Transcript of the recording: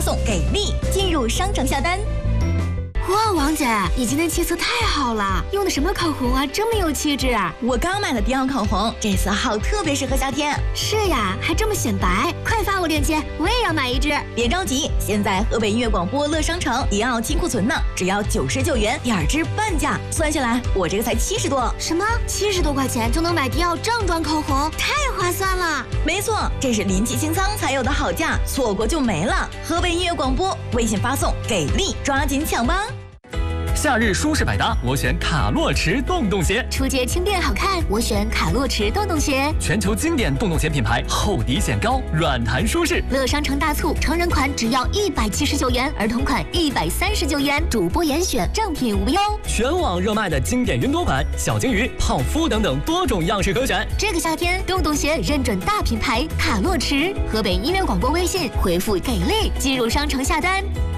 送给力，进入商城下单。 哇，王姐，你今天气色太好了，用的什么口红啊，这么有气质啊！ 我刚买了迪奥口红，这色号特别适合夏天。 是呀，还这么显白，快发我链接，我也要买一支。 别着急，现在河北音乐广播乐商城迪奥金库存呢，只要99元，2支半价，算下来我这个才70多。 什么？70多块钱就能买迪奥正装口红，太划算了！ 没错，这是临期清仓才有的好价，错过就没了。河北音乐广播，微信发送给力，抓紧抢吧！ 夏日舒适百搭，我选卡洛驰洞洞鞋。 出街轻便好看，我选卡洛驰洞洞鞋。 全球经典洞洞鞋品牌，厚底显高，软弹舒适。 乐商城大促，成人款只要179元，儿童款139元，主播严选，正品无忧。 全网热卖的经典云朵款、小金鱼、泡芙等等多种样式可选。 这个夏天，洞洞鞋认准大品牌卡洛驰。河北音乐广播微信回复给力，进入商城下单。